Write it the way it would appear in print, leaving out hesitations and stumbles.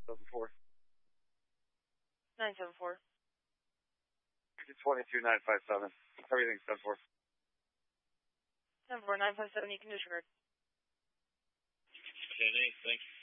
7-4. 974. 22-957. Everything's 7-4. 74957, you can disregard. Okay, thanks.